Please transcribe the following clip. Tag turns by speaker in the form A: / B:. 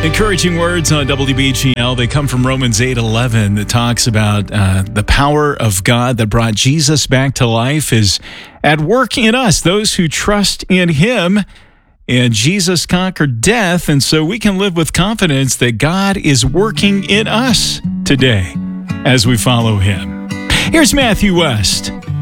A: Encouraging words on WBGL. They come from Romans 8:11 that talks about the power of God that brought Jesus back to life is at work in us, those who trust in Him. And Jesus conquered death, and so we can live with confidence that God is working in us today as we follow Him. Here's Matthew West